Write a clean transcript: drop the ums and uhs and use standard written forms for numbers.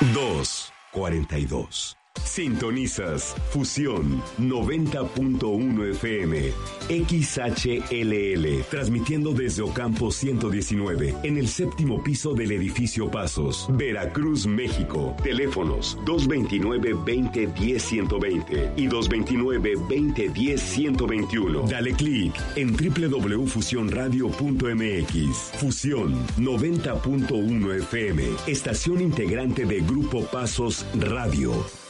2:42. Sintonizas Fusión 90.1 FM, XHLL, transmitiendo desde Ocampo 119, en el séptimo piso del edificio Pasos, Veracruz, México. Teléfonos 229-2010-120 y 229-2010-121. Dale clic en www.fusionradio.mx. Fusión 90.1 FM, estación integrante de Grupo Pasos Radio.